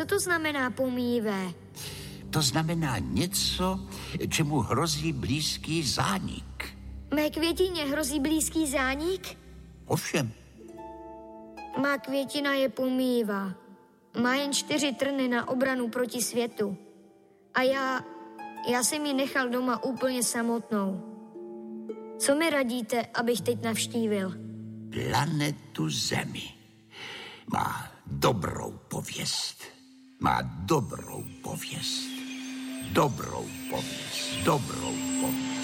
co to znamená pomíjivé? To znamená něco, čemu hrozí blízký zánik. Mé květině hrozí blízký zánik? Ovšem. Má květina je pomíjivá. Má jen 4 trny na obranu proti světu. A já jsem ji nechal doma úplně samotnou. Co mi radíte, abych teď navštívil? Planetu Zemi. Má dobrou pověst. Má dobrou pověst. Dobrou pověst. Dobrou pověst.